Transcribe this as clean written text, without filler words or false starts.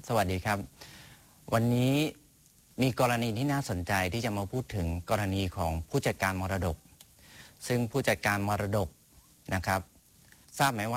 สวัสดีครับวันนี้มีกรณีที่น่าสนใจที่จะมาพูดถึงกรณีของผู้จัดการมรดกซึ่งผู้จัดการมรดกนะครับทราบไหมว่า